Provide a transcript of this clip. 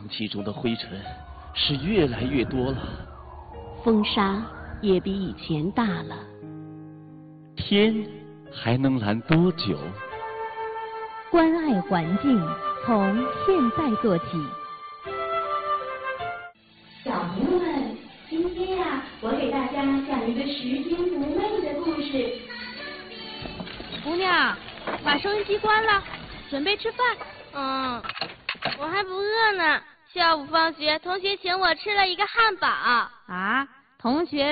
气中的灰尘是越来越多了， 风沙也比以前大了。 天还能蓝多久？ 关爱环境，从现在做起。 小朋友们，今天我给大家讲一个拾金不昧的故事。 姑娘，把收音机关了，准备吃饭。 我还不饿呢。下午放学，同学请我吃了一个汉堡。 同学